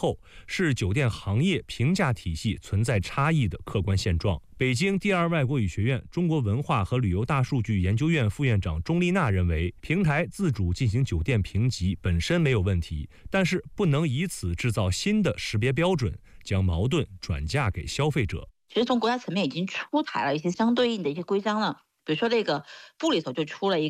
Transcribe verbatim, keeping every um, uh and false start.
后，是酒店行业评价体系存在差异的客观现状。北京第二外国语学院中国文化和旅游大数据研究院副院长钟丽娜认为，平台自主进行酒店评级本身没有问题，但是不能以此制造新的识别标准，将矛盾转嫁给消费者。 其实从国家层面已经出台了一些相对应的一些规章了，比如说这个部里头就出了一